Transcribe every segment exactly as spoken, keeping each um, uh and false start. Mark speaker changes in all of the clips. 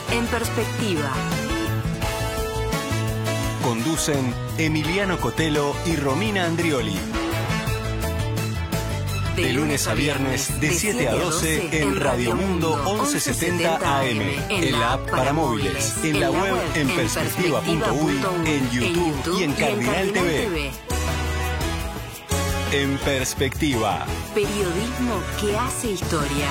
Speaker 1: en perspectiva.
Speaker 2: Conducen Emiliano Cotelo y Romina Andrioli. De lunes a viernes, de siete a doce, en Radio Mundo once setenta A M, en la app para móviles, en la web en perspectiva punto uy, en YouTube y en Cardinal T V. En Perspectiva.
Speaker 1: Periodismo que hace historia.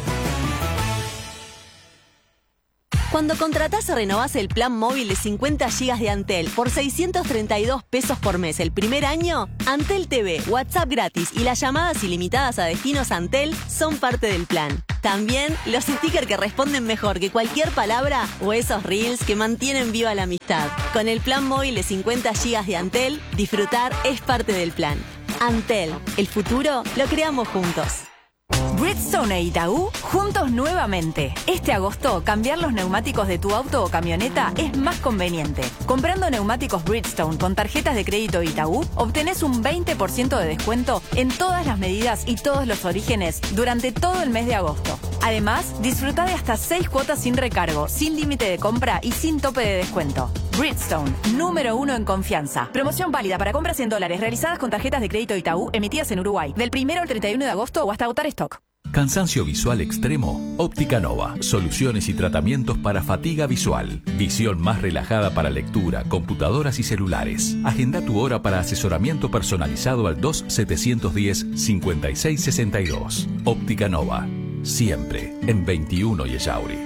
Speaker 3: Cuando contratás o renovás el plan móvil de cincuenta gigas de Antel por seiscientos treinta y dos pesos por mes el primer año, Antel T V, WhatsApp gratis y las llamadas ilimitadas a destinos Antel son parte del plan. También los stickers que responden mejor que cualquier palabra o esos reels que mantienen viva la amistad. Con el plan móvil de cincuenta gigas de Antel, disfrutar es parte del plan. Antel, el futuro lo creamos juntos.
Speaker 4: Bridgestone e Itaú, juntos nuevamente. Este agosto, cambiar los neumáticos de tu auto o camioneta es más conveniente. Comprando neumáticos Bridgestone con tarjetas de crédito Itaú, obtenés un veinte por ciento de descuento en todas las medidas y todos los orígenes durante todo el mes de agosto. Además, disfruta de hasta seis cuotas sin recargo, sin límite de compra y sin tope de descuento. Bridgestone, número uno en confianza. Promoción válida para compras en dólares realizadas con tarjetas de crédito Itaú emitidas en Uruguay, del primero al treinta y uno de agosto o hasta agotar stock.
Speaker 5: Cansancio visual extremo. Óptica Nova. Soluciones y tratamientos para fatiga visual. Visión más relajada para lectura, computadoras y celulares. Agenda tu hora para asesoramiento personalizado al dos setecientos diez, cincuenta y seis sesenta y dos. Óptica Nova. Siempre en veintiuno y Ellauri.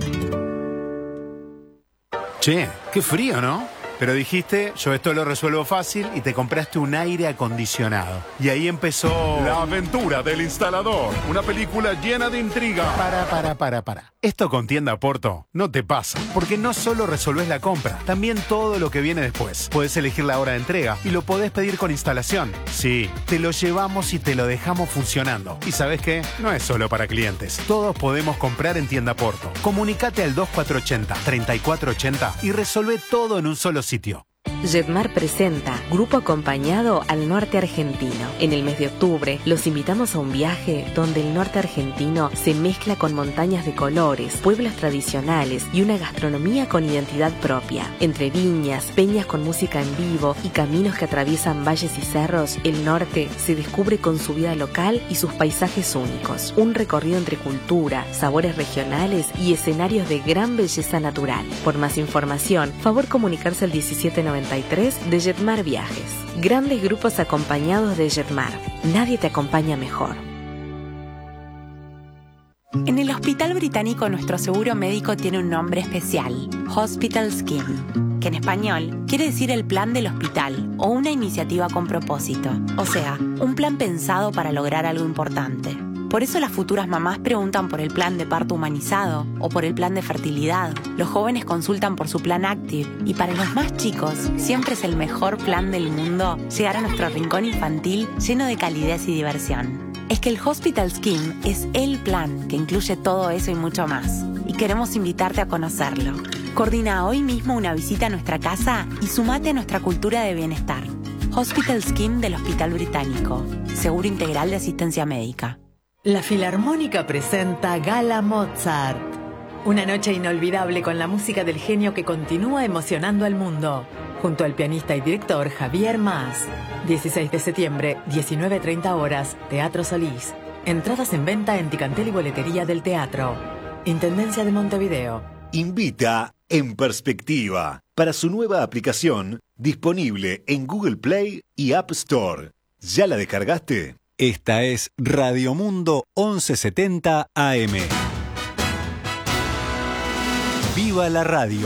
Speaker 6: Che, qué frío, ¿no? Pero dijiste, yo esto lo resuelvo fácil y te compraste un aire acondicionado. Y ahí empezó...
Speaker 7: La aventura del instalador. Una película llena de intriga.
Speaker 6: Para, para, para, para. Esto con Tienda Porto no te pasa. Porque no solo resolvés la compra, también todo lo que viene después. Podés elegir la hora de entrega y lo podés pedir con instalación. Sí, te lo llevamos y te lo dejamos funcionando. ¿Y sabés qué? No es solo para clientes. Todos podemos comprar en Tienda Porto. Comunicate al dos cuatro ocho cero, tres cuatro ocho cero y resolvé todo en un solo sitio.
Speaker 8: Jetmar presenta Grupo Acompañado al Norte Argentino. En el mes de octubre los invitamos a un viaje donde el norte argentino se mezcla con montañas de colores, pueblos tradicionales y una gastronomía con identidad propia. Entre viñas, peñas con música en vivo y caminos que atraviesan valles y cerros, el norte se descubre con su vida local y sus paisajes únicos. Un recorrido entre cultura, sabores regionales y escenarios de gran belleza natural. Por más información, favor comunicarse al diecisiete noventa y tres de Jetmar Viajes. Grandes grupos acompañados de Jetmar. Nadie te acompaña mejor.
Speaker 4: En el Hospital Británico nuestro seguro médico tiene un nombre especial, Hospital Scheme, que en español quiere decir el plan del hospital o una iniciativa con propósito, o sea, un plan pensado para lograr algo importante. Por eso las futuras mamás preguntan por el plan de parto humanizado o por el plan de fertilidad. Los jóvenes consultan por su plan Active y para los más chicos siempre es el mejor plan del mundo llegar a nuestro rincón infantil lleno de calidez y diversión. Es que el Hospital Scheme es el plan que incluye todo eso y mucho más. Y queremos invitarte a conocerlo. Coordina hoy mismo una visita a nuestra casa y sumate a nuestra cultura de bienestar. Hospital Scheme del Hospital Británico. Seguro integral de asistencia médica.
Speaker 9: La Filarmónica presenta Gala Mozart. Una noche inolvidable con la música del genio que continúa emocionando al mundo. Junto al pianista y director Javier Mas. dieciséis de septiembre, diecinueve treinta horas, Teatro Solís. Entradas en venta en Ticantel y Boletería del Teatro. Intendencia de Montevideo.
Speaker 10: Invita En Perspectiva para su nueva aplicación disponible en Google Play y App Store. ¿Ya la descargaste?
Speaker 2: Esta es Radio Mundo once setenta A M. ¡Viva la radio!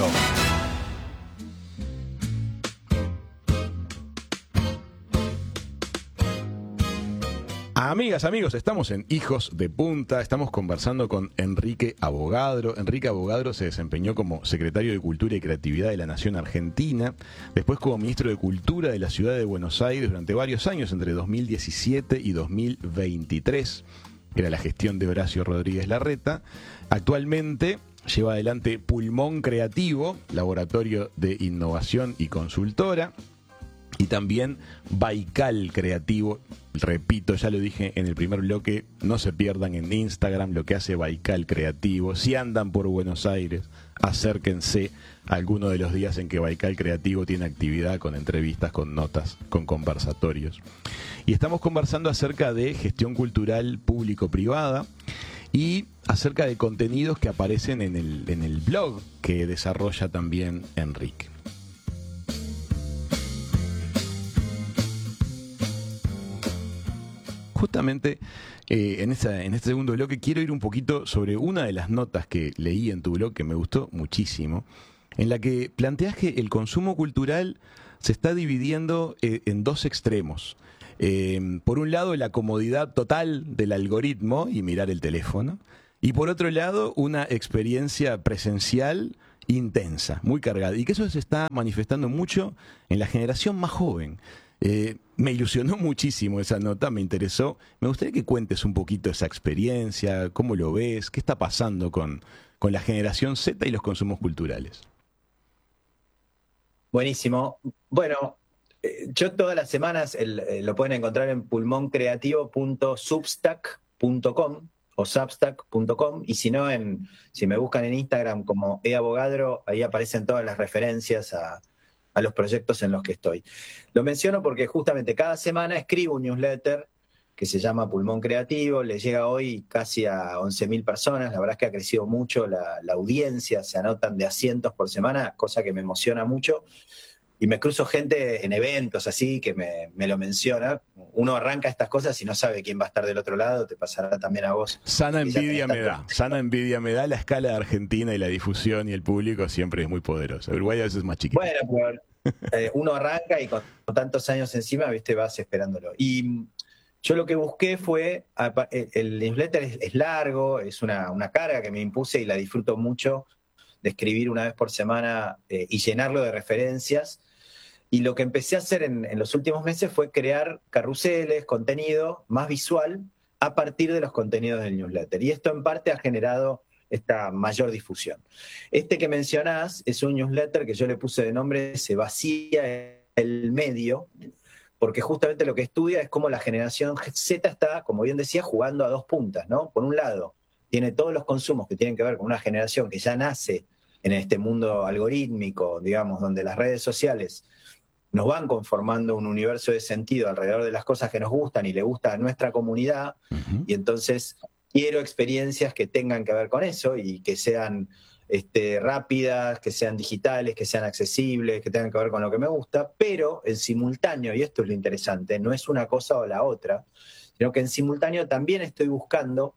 Speaker 11: Amigas, amigos, estamos en Hijos de Punta, estamos conversando con Enrique Avogadro. Enrique Avogadro se desempeñó como secretario de Cultura y Creatividad de la Nación Argentina, después como ministro de Cultura de la Ciudad de Buenos Aires durante varios años, entre dos mil diecisiete y dos mil veintitrés, que era la gestión de Horacio Rodríguez Larreta. Actualmente lleva adelante Pulmón Creativo, laboratorio de innovación y consultora. y también Baikal Creativo. Repito, ya lo dije en el primer bloque, no se pierdan en Instagram lo que hace Baikal Creativo. Si andan por Buenos Aires, acérquense a alguno de los días en que Baikal Creativo tiene actividad, con entrevistas, con notas, con conversatorios. Y estamos conversando acerca de gestión cultural público-privada y acerca de contenidos que aparecen en el, en el blog que desarrolla también Enrique. Justamente eh, en, esa, en este segundo bloque quiero ir un poquito sobre una de las notas que leí en tu blog que me gustó muchísimo, en la que planteas que el consumo cultural se está dividiendo eh, en dos extremos. Eh, por un lado, la comodidad total del algoritmo y mirar el teléfono, y por otro lado, una experiencia presencial intensa, muy cargada, y que eso se está manifestando mucho en la generación más joven. Eh, me ilusionó muchísimo esa nota, me interesó. Me gustaría que cuentes un poquito esa experiencia, cómo lo ves, qué está pasando con, con la generación Z y los consumos culturales.
Speaker 12: Buenísimo. Bueno, eh, yo todas las semanas el, eh, lo pueden encontrar en pulmón creativo punto substack punto com o substack punto com, y si no, en, si me buscan en Instagram como eAbogadro, ahí aparecen todas las referencias a a los proyectos en los que estoy. Lo menciono porque justamente cada semana escribo un newsletter que se llama Pulmón Creativo, le llega hoy casi a once mil personas, la verdad es que ha crecido mucho la, la audiencia, se anotan de a cientos por semana, cosa que me emociona mucho, y me cruzo gente en eventos así que me, me lo menciona. Uno arranca estas cosas y no sabe quién va a estar del otro lado, te pasará también a vos.
Speaker 11: Sana envidia me da, sana envidia me da. La escala de Argentina y la difusión y el público siempre es muy poderosa. Uruguay a veces es más chiquito.
Speaker 12: Bueno, pues, eh, uno arranca y con, con tantos años encima, viste, vas esperándolo. Y yo lo que busqué fue, el, el newsletter es, es largo, es una, una carga que me impuse y la disfruto mucho, de escribir una vez por semana eh, y llenarlo de referencias. Y lo que empecé a hacer en, en los últimos meses fue crear carruseles, contenido más visual a partir de los contenidos del newsletter. Y esto en parte ha generado esta mayor difusión. Este que mencionás es un newsletter que yo le puse de nombre Se vacía el medio, porque justamente lo que estudia es cómo la generación Z está, como bien decía, jugando a dos puntas, ¿no? Por un lado, tiene todos los consumos que tienen que ver con una generación que ya nace en este mundo algorítmico, digamos, donde las redes sociales nos van conformando un universo de sentido alrededor de las cosas que nos gustan y le gusta a nuestra comunidad, uh-huh. Y entonces quiero experiencias que tengan que ver con eso y que sean este, rápidas, que sean digitales, que sean accesibles, que tengan que ver con lo que me gusta, pero en simultáneo, y esto es lo interesante, no es una cosa o la otra, sino que en simultáneo también estoy buscando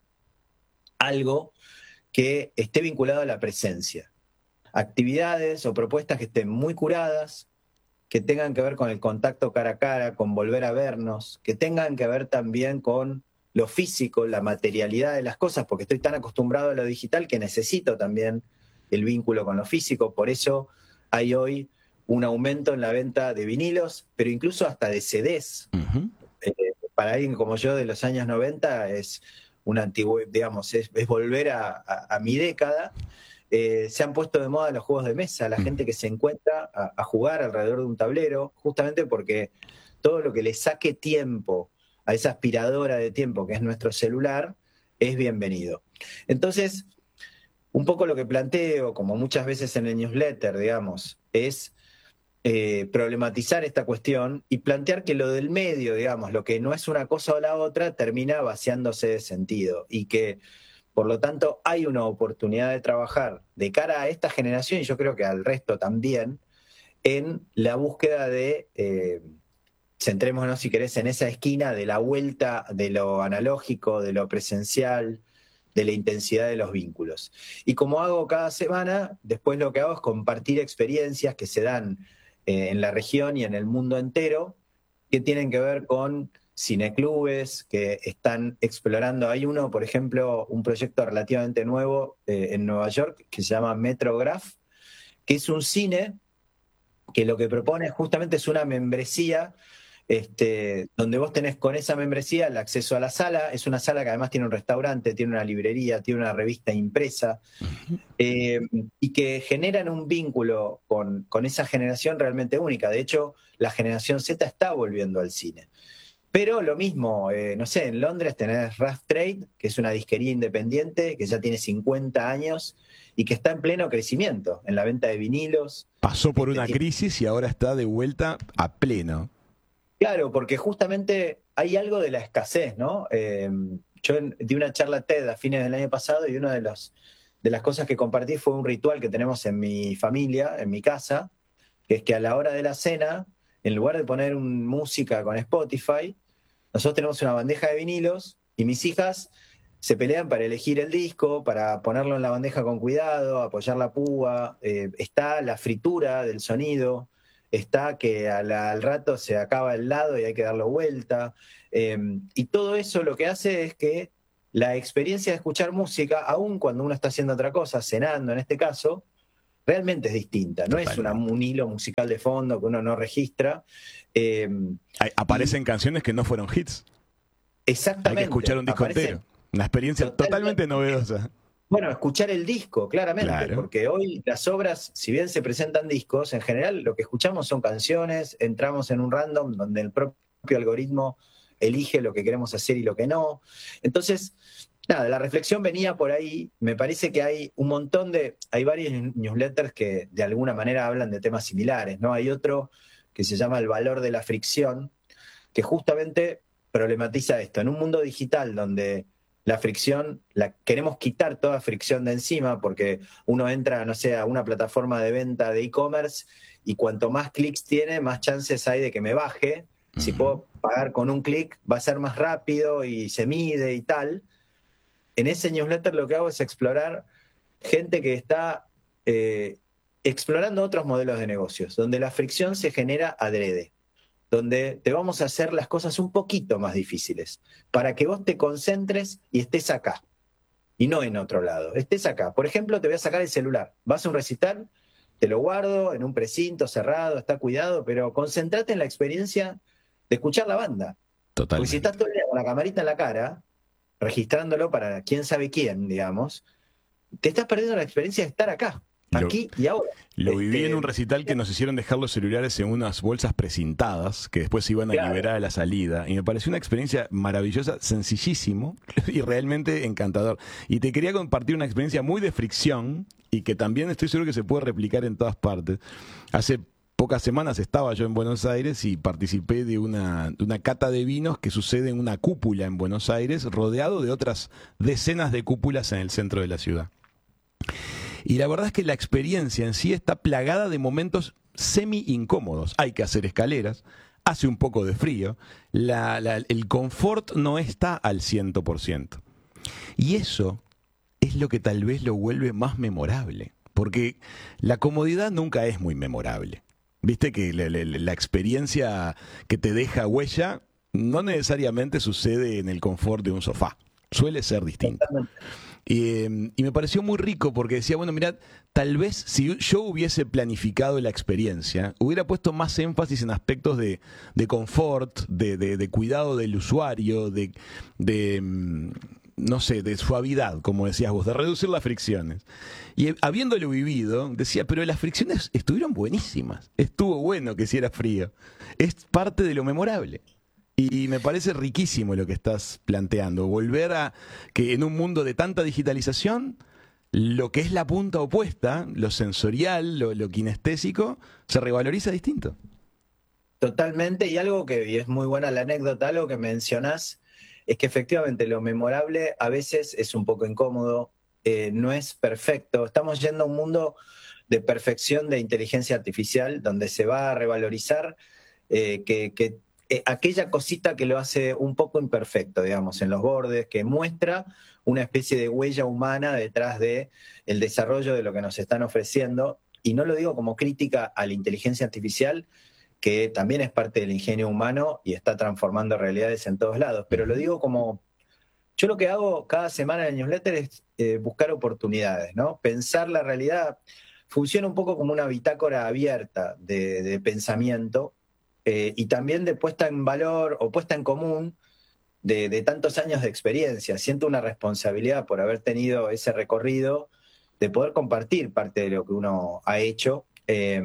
Speaker 12: algo que esté vinculado a la presencia. Actividades o propuestas que estén muy curadas, que tengan que ver con el contacto cara a cara, con volver a vernos, que tengan que ver también con lo físico, la materialidad de las cosas, porque estoy tan acostumbrado a lo digital que necesito también el vínculo con lo físico. Por eso hay hoy un aumento en la venta de vinilos, pero incluso hasta de C Ds. Uh-huh. Eh, para alguien como yo de los años noventa es una antigua, digamos, es, es volver a, a, a mi década. Eh, se han puesto de moda los juegos de mesa, la gente que se encuentra a, a jugar alrededor de un tablero, justamente porque todo lo que le saque tiempo a esa aspiradora de tiempo que es nuestro celular es bienvenido. Entonces, un poco lo que planteo, como muchas veces en el newsletter, digamos, es eh, problematizar esta cuestión y plantear que lo del medio, digamos, lo que no es una cosa o la otra, termina vaciándose de sentido y que por lo tanto, hay una oportunidad de trabajar de cara a esta generación, y yo creo que al resto también, en la búsqueda de, eh, centrémonos si querés, en esa esquina de la vuelta de lo analógico, de lo presencial, de la intensidad de los vínculos. Y como hago cada semana, después lo que hago es compartir experiencias que se dan eh, en la región y en el mundo entero, que tienen que ver con cineclubes que están explorando. Hay uno, por ejemplo, un proyecto relativamente nuevo eh, en Nueva York que se llama Metrograph, que es un cine que lo que propone justamente es una membresía Este, donde vos tenés con esa membresía el acceso a la sala. Es una sala que además tiene un restaurante, tiene una librería, tiene una revista impresa, eh, y que generan un vínculo con, con esa generación realmente única. De hecho, la generación Z está volviendo al cine. Pero lo mismo, eh, no sé, en Londres tenés Rough Trade, que es una disquería independiente que ya tiene cincuenta años y que está en pleno crecimiento en la venta de vinilos.
Speaker 11: Pasó por una crisis y ahora está de vuelta a pleno.
Speaker 12: Claro, porque justamente hay algo de la escasez, ¿no? Eh, yo di una charla TED a fines del año pasado y una de, los, de las cosas que compartí fue un ritual que tenemos en mi familia, en mi casa, que es que a la hora de la cena, en lugar de poner un, música con Spotify, nosotros tenemos una bandeja de vinilos y mis hijas se pelean para elegir el disco, para ponerlo en la bandeja con cuidado, apoyar la púa, eh, está la fritura del sonido, está que al, al rato se acaba el lado y hay que darlo vuelta, eh, y todo eso lo que hace es que la experiencia de escuchar música, aun cuando uno está haciendo otra cosa, cenando en este caso, realmente es distinta, no es una, un hilo musical de fondo que uno no registra. Eh,
Speaker 11: Hay, aparecen y, canciones que no fueron hits.
Speaker 12: Exactamente.
Speaker 11: Hay que escuchar un disco entero. Una experiencia totalmente, totalmente novedosa.
Speaker 12: Bueno, escuchar el disco, claramente, claro. Porque hoy las obras, si bien se presentan discos, en general lo que escuchamos son canciones, entramos en un random donde el propio algoritmo elige lo que queremos hacer y lo que no. Entonces, nada, la reflexión venía por ahí. Me parece que hay un montón de... Hay varios newsletters que de alguna manera hablan de temas similares, ¿no? Hay otro que se llama El valor de la fricción, que justamente problematiza esto. En un mundo digital donde la fricción, la, queremos quitar toda fricción de encima porque uno entra, no sé, a una plataforma de venta de e-commerce y cuanto más clics tiene, más chances hay de que me baje. Uh-huh. Si puedo pagar con un clic, va a ser más rápido y se mide y tal. En ese newsletter lo que hago es explorar gente que está eh, explorando otros modelos de negocios, donde la fricción se genera adrede, donde te vamos a hacer las cosas un poquito más difíciles, para que vos te concentres y estés acá, y no en otro lado, estés acá. Por ejemplo, te voy a sacar el celular, vas a un recital, te lo guardo en un precinto cerrado, está cuidado, pero concentrate en la experiencia de escuchar la banda.
Speaker 11: Totalmente.
Speaker 12: Porque si estás todo el día con la camarita en la cara, registrándolo para quién sabe quién, digamos, te estás perdiendo la experiencia de estar acá, aquí
Speaker 11: lo,
Speaker 12: y ahora.
Speaker 11: Lo viví
Speaker 12: este,
Speaker 11: en un recital que nos hicieron dejar los celulares en unas bolsas precintadas que después se iban a claro. liberar a la salida, y me pareció una experiencia maravillosa, sencillísimo y realmente encantador. Y te quería compartir una experiencia muy de fricción y que también estoy seguro que se puede replicar en todas partes. Hace pocas semanas estaba yo en Buenos Aires y participé de una, de una cata de vinos que sucede en una cúpula en Buenos Aires, rodeado de otras decenas de cúpulas en el centro de la ciudad. Y la verdad es que la experiencia en sí está plagada de momentos semi incómodos. Hay que hacer escaleras, hace un poco de frío, la, la, el confort no está al cien por ciento. Y eso es lo que tal vez lo vuelve más memorable, porque la comodidad nunca es muy memorable. Viste que la, la, la experiencia que te deja huella no necesariamente sucede en el confort de un sofá, suele ser distinto. Y, y me pareció muy rico porque decía, bueno, mirad, tal vez si yo hubiese planificado la experiencia, hubiera puesto más énfasis en aspectos de, de confort, de, de, de cuidado del usuario, de, de, no sé, de suavidad, como decías vos, de reducir las fricciones. Y habiéndolo vivido, decía, pero las fricciones estuvieron buenísimas. Estuvo bueno que hiciera frío. Es parte de lo memorable. Y me parece riquísimo lo que estás planteando, volver a que en un mundo de tanta digitalización, lo que es la punta opuesta, lo sensorial, lo, lo kinestésico, se revaloriza distinto.
Speaker 12: Totalmente, y algo que, y es muy buena la anécdota, algo que mencionás, es que efectivamente lo memorable a veces es un poco incómodo, eh, no es perfecto. Estamos yendo a un mundo de perfección de inteligencia artificial, donde se va a revalorizar eh, que... que Eh, aquella cosita que lo hace un poco imperfecto, digamos, en los bordes, que muestra una especie de huella humana detrás de el desarrollo de lo que nos están ofreciendo. Y no lo digo como crítica a la inteligencia artificial, que también es parte del ingenio humano y está transformando realidades en todos lados, pero lo digo como... Yo lo que hago cada semana en el newsletter es eh, buscar oportunidades, ¿no? Pensar la realidad. Funciona un poco como una bitácora abierta de, de pensamiento, eh, y también de puesta en valor o puesta en común de, de tantos años de experiencia. Siento una responsabilidad por haber tenido ese recorrido, de poder compartir parte de lo que uno ha hecho. Eh,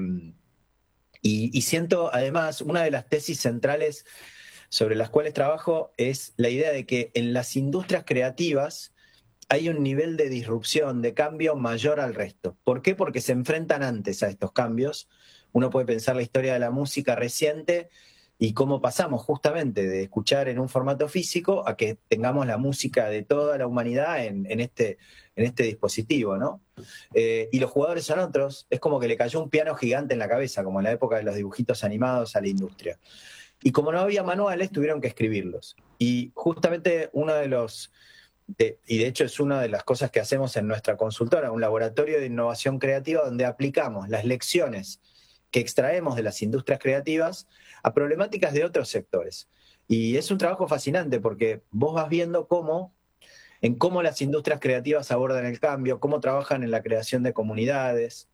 Speaker 12: y, y siento, además, una de las tesis centrales sobre las cuales trabajo es la idea de que en las industrias creativas hay un nivel de disrupción, de cambio mayor al resto. ¿Por qué? Porque se enfrentan antes a estos cambios. Uno puede pensar la historia de la música reciente y cómo pasamos justamente de escuchar en un formato físico a que tengamos la música de toda la humanidad en, en, este, en este dispositivo, ¿no? Eh, y los jugadores son otros. Es como que le cayó un piano gigante en la cabeza, como en la época de los dibujitos animados a la industria. Y como no había manuales, tuvieron que escribirlos. Y justamente uno de los... De, y de hecho es una de las cosas que hacemos en nuestra consultora, un laboratorio de innovación creativa donde aplicamos las lecciones que extraemos de las industrias creativas a problemáticas de otros sectores. Y es un trabajo fascinante porque vos vas viendo cómo, en cómo las industrias creativas abordan el cambio, cómo trabajan en la creación de comunidades,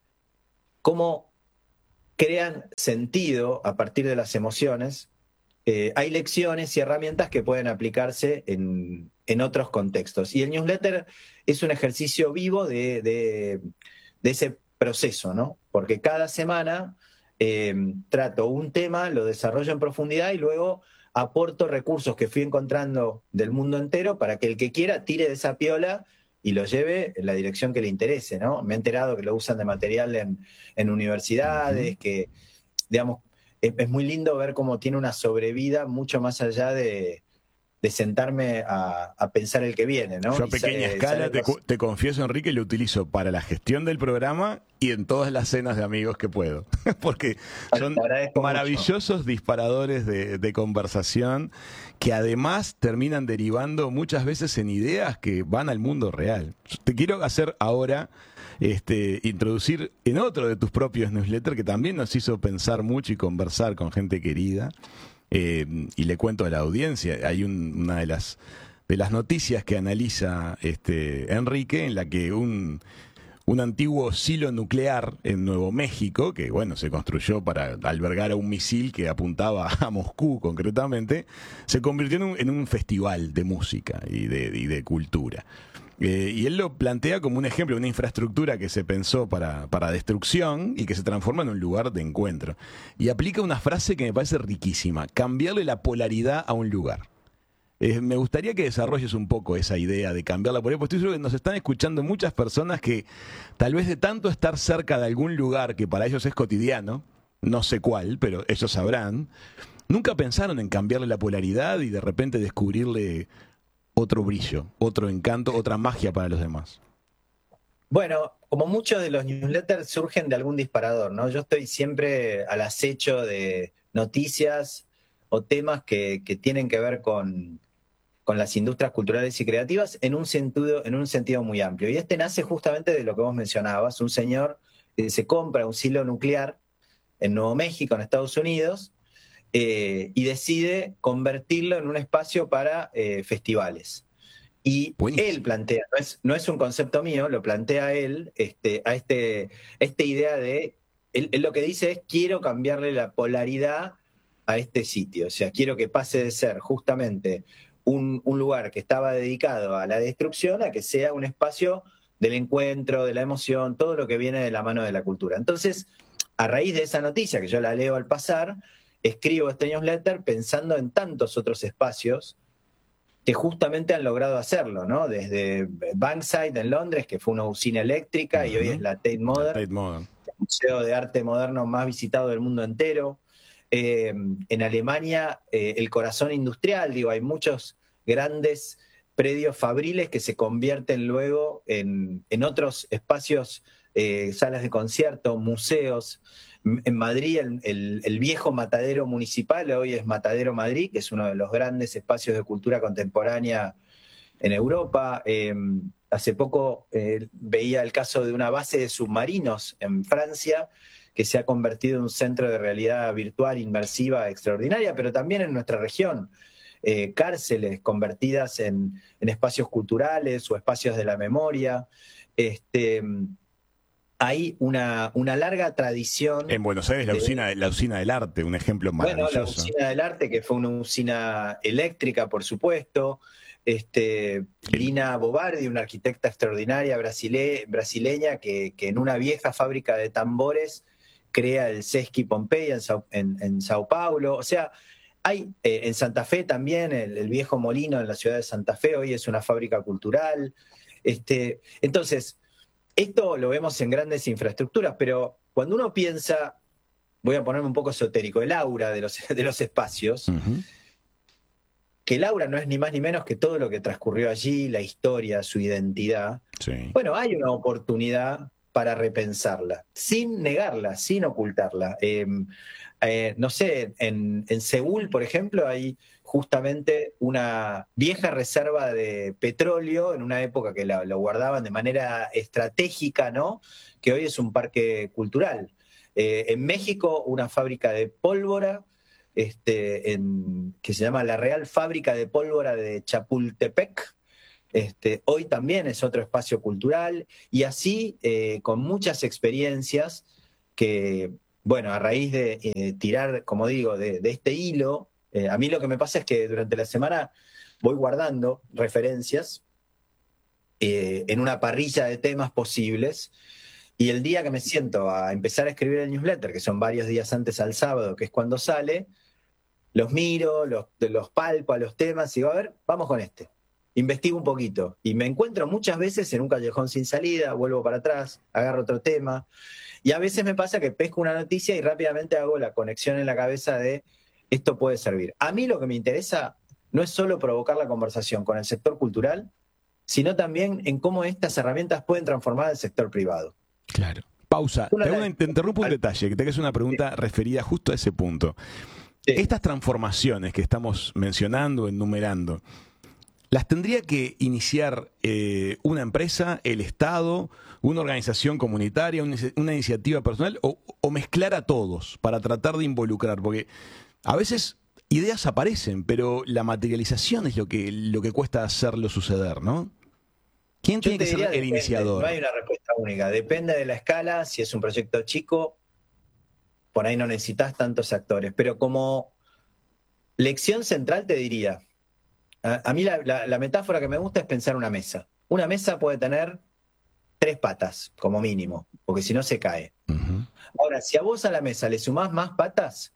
Speaker 12: cómo crean sentido a partir de las emociones. Eh, hay lecciones y herramientas que pueden aplicarse en, en otros contextos. Y el newsletter es un ejercicio vivo de, de, de ese proceso, ¿no? Porque cada semana eh, trato un tema, lo desarrollo en profundidad y luego aporto recursos que fui encontrando del mundo entero para que el que quiera tire de esa piola y lo lleve en la dirección que le interese, ¿no? Me he enterado que lo usan de material en, en universidades, uh-huh. que, digamos, es muy lindo ver cómo tiene una sobrevida mucho más allá de, de sentarme a, a pensar el que viene, ¿no?
Speaker 11: Yo a pequeña y escala, te, los... te confieso, Enrique, lo utilizo para la gestión del programa y en todas las cenas de amigos que puedo. Porque son maravillosos mucho. disparadores de, de conversación que además terminan derivando muchas veces en ideas que van al mundo real. Te quiero hacer ahora... Este, introducir en otro de tus propios newsletters que también nos hizo pensar mucho y conversar con gente querida. Eh, y le cuento a la audiencia, hay un, una de las, de las noticias que analiza este, Enrique, en la que un, un antiguo silo nuclear en Nuevo México, que bueno, se construyó para albergar a un misil que apuntaba a Moscú concretamente, se convirtió en un, en un festival de música y de, y de cultura. Eh, y él lo plantea como un ejemplo, una infraestructura que se pensó para, para destrucción y que se transforma en un lugar de encuentro. Y aplica una frase que me parece riquísima: cambiarle la polaridad a un lugar. Eh, me gustaría que desarrolles un poco esa idea de cambiar la polaridad, porque estoy seguro que nos están escuchando muchas personas que tal vez de tanto estar cerca de algún lugar que para ellos es cotidiano, no sé cuál, pero ellos sabrán, nunca pensaron en cambiarle la polaridad y de repente descubrirle otro brillo, otro encanto, otra magia para los demás.
Speaker 12: Bueno, como muchos de los newsletters surgen de algún disparador, ¿no? Yo estoy siempre al acecho de noticias o temas que, que tienen que ver con, con las industrias culturales y creativas en un sentido, en un sentido muy amplio. Y este nace justamente de lo que vos mencionabas, un señor que se compra un silo nuclear en Nuevo México, en Estados Unidos, Eh, y decide convertirlo en un espacio para eh, festivales. Y Buenísimo. Él plantea, no es, no es un concepto mío, lo plantea él, este, a este, esta idea de, él, él lo que dice es: quiero cambiarle la polaridad a este sitio, o sea, quiero que pase de ser justamente un, un lugar que estaba dedicado a la destrucción a que sea un espacio del encuentro, de la emoción, todo lo que viene de la mano de la cultura. Entonces, a raíz de esa noticia, que yo la leo al pasar, escribo este newsletter pensando en tantos otros espacios que justamente han logrado hacerlo, ¿no? Desde Bankside en Londres, que fue una usina eléctrica, uh-huh. y hoy es la Tate Modern, la Tate Modern, el museo de arte moderno más visitado del mundo entero. Eh, en Alemania, eh, el corazón industrial, digo, hay muchos grandes predios fabriles que se convierten luego en, en otros espacios, eh, salas de concierto, museos. En Madrid, el, el, el viejo matadero municipal hoy es Matadero Madrid, que es uno de los grandes espacios de cultura contemporánea en Europa. Eh, hace poco eh, veía el caso de una base de submarinos en Francia, que se ha convertido en un centro de realidad virtual inmersiva extraordinaria, pero también en nuestra región. Eh, cárceles convertidas en, en espacios culturales o espacios de la memoria. Este... hay una, una larga tradición.
Speaker 11: En Buenos Aires, la,
Speaker 12: de,
Speaker 11: usina, la usina del arte, un ejemplo maravilloso.
Speaker 12: Bueno, la usina del arte, que fue una usina eléctrica, por supuesto. Este, Lina Bobardi, una arquitecta extraordinaria brasile, brasileña, que, que en una vieja fábrica de tambores crea el Sesc Pompeia en Sao, en, en Sao Paulo. O sea, hay eh, en Santa Fe también, el, el viejo molino en la ciudad de Santa Fe, hoy es una fábrica cultural. Este, entonces, esto lo vemos en grandes infraestructuras, pero cuando uno piensa, voy a ponerme un poco esotérico, el aura de los, de los espacios, uh-huh. que el aura no es ni más ni menos que todo lo que transcurrió allí, la historia, su identidad. Sí. Bueno, hay una oportunidad para repensarla, sin negarla, sin ocultarla. Eh, eh, no sé, en, en Seúl, por ejemplo, hay justamente una vieja reserva de petróleo en una época que la, lo guardaban de manera estratégica, ¿no? Que hoy es un parque cultural. Eh, en México, una fábrica de pólvora, este, en, que se llama la Real Fábrica de Pólvora de Chapultepec. Este, hoy también es otro espacio cultural, y así eh, con muchas experiencias que, bueno, a raíz de eh, tirar, como digo, de, de este hilo, eh, a mí lo que me pasa es que durante la semana voy guardando referencias eh, en una parrilla de temas posibles, y el día que me siento a empezar a escribir el newsletter, que son varios días antes al sábado, que es cuando sale, los miro, los, los palpo a los temas y digo, a ver, vamos con este. Investigo un poquito y me encuentro muchas veces en un callejón sin salida, vuelvo para atrás, agarro otro tema, y a veces me pasa que pesco una noticia y rápidamente hago la conexión en la cabeza de esto puede servir. A mí lo que me interesa no es solo provocar la conversación con el sector cultural, sino también en cómo estas herramientas pueden transformar al sector privado.
Speaker 11: Claro. Pausa. Te, una, te interrumpo un detalle, que te hagas una pregunta sí. referida justo a ese punto. Sí. Estas transformaciones que estamos mencionando, enumerando, ¿las tendría que iniciar eh, una empresa, el Estado, una organización comunitaria, una, una iniciativa personal, o, o mezclar a todos para tratar de involucrar? Porque a veces ideas aparecen, pero la materialización es lo que, lo que cuesta hacerlo suceder, ¿no? ¿Quién
Speaker 12: Yo
Speaker 11: tiene que ser el
Speaker 12: depende,
Speaker 11: iniciador?
Speaker 12: No hay una respuesta única. Depende de la escala. Si es un proyecto chico, por ahí no necesitas tantos actores. Pero como lección central te diría, a, a mí la, la, la metáfora que me gusta es pensar una mesa. Una mesa puede tener tres patas, como mínimo, porque si no se cae. Uh-huh. Ahora, si a vos a la mesa le sumás más patas,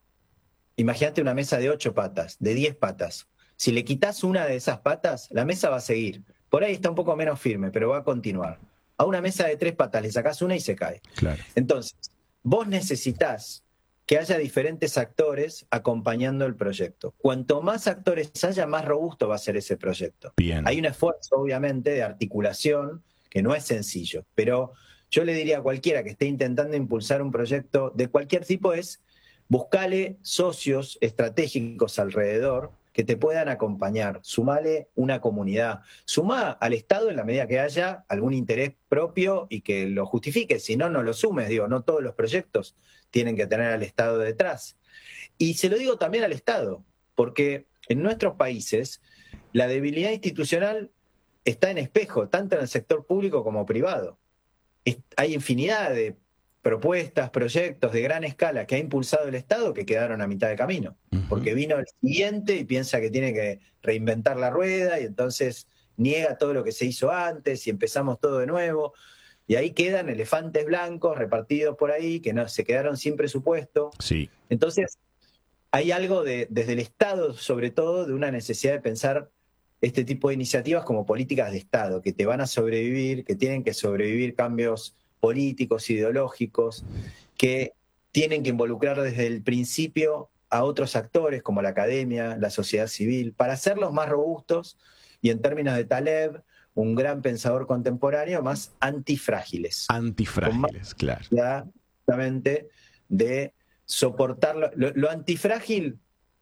Speaker 12: imagínate una mesa de ocho patas, de diez patas. Si le quitas una de esas patas, la mesa va a seguir. Por ahí está un poco menos firme, pero va a continuar. A una mesa de tres patas le sacás una y se cae.
Speaker 11: Claro.
Speaker 12: Entonces, vos necesitás que haya diferentes actores acompañando el proyecto. Cuanto más actores haya, más robusto va a ser ese proyecto.
Speaker 11: Bien.
Speaker 12: Hay un esfuerzo, obviamente, de articulación que no es sencillo, pero yo le diría a cualquiera que esté intentando impulsar un proyecto de cualquier tipo es buscale socios estratégicos alrededor que te puedan acompañar, sumale una comunidad, suma al Estado en la medida que haya algún interés propio y que lo justifique, si no, no lo sumes, digo, no todos los proyectos tienen que tener al Estado detrás. Y se lo digo también al Estado, porque en nuestros países la debilidad institucional está en espejo, tanto en el sector público como privado. Es, hay infinidad de propuestas, proyectos de gran escala que ha impulsado el Estado que quedaron a mitad de camino, uh-huh. porque vino el siguiente y piensa que tiene que reinventar la rueda y entonces niega todo lo que se hizo antes y empezamos todo de nuevo, y ahí quedan elefantes blancos repartidos por ahí que no se quedaron sin presupuesto.
Speaker 11: Sí.
Speaker 12: Entonces hay algo de, desde el Estado sobre todo, de una necesidad de pensar este tipo de iniciativas como políticas de Estado que te van a sobrevivir, que tienen que sobrevivir cambios políticos, ideológicos, que tienen que involucrar desde el principio a otros actores como la academia, la sociedad civil, para hacerlos más robustos y, en términos de Taleb, un gran pensador contemporáneo, más antifrágiles.
Speaker 11: Antifrágiles, claro.
Speaker 12: Exactamente, de soportar lo, lo, lo antifrágil,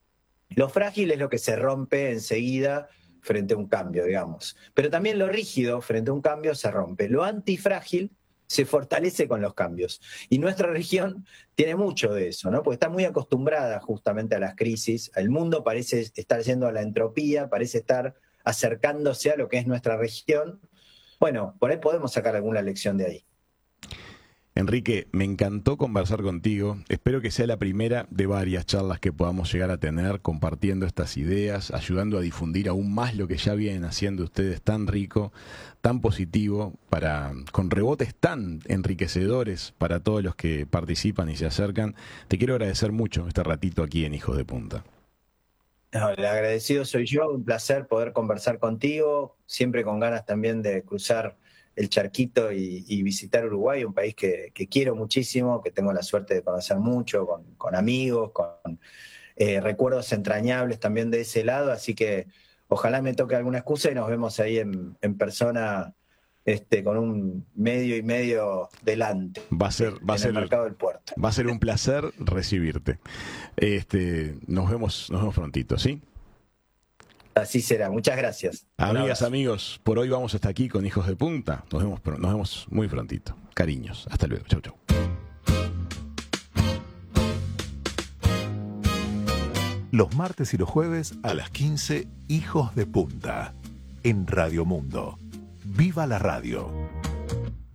Speaker 12: lo frágil es lo que se rompe enseguida frente a un cambio, digamos. Pero también lo rígido frente a un cambio se rompe. Lo antifrágil se fortalece con los cambios. Y nuestra región tiene mucho de eso, ¿no? Porque está muy acostumbrada justamente a las crisis. El mundo parece estar yendo a la entropía, parece estar acercándose a lo que es nuestra región. Bueno, por ahí podemos sacar alguna lección de ahí.
Speaker 11: Enrique, me encantó conversar contigo. Espero que sea la primera de varias charlas que podamos llegar a tener compartiendo estas ideas, ayudando a difundir aún más lo que ya vienen haciendo ustedes tan rico, tan positivo, para con rebotes tan enriquecedores para todos los que participan y se acercan. Te quiero agradecer mucho este ratito aquí en Hijos de Punta.
Speaker 12: No, el agradecido soy yo, un placer poder conversar contigo, siempre con ganas también de cruzar el charquito y, y visitar Uruguay, un país que, que quiero muchísimo, que tengo la suerte de conocer mucho, con, con amigos, con eh, recuerdos entrañables también de ese lado, así que ojalá me toque alguna excusa y nos vemos ahí en, en persona, este, con un medio y medio delante.
Speaker 11: Va a ser, va a ser
Speaker 12: el mercado del puerto.
Speaker 11: Va a ser un placer recibirte. Este, nos vemos, nos vemos prontito, ¿sí?
Speaker 12: Así será, muchas gracias.
Speaker 11: Amigas, amigos, por hoy vamos hasta aquí con Hijos de Punta. Nos vemos, nos vemos muy prontito. Cariños, hasta luego. Chau, chau.
Speaker 2: Los martes y los jueves a las quince, Hijos de Punta, en Radio Mundo. ¡Viva la radio!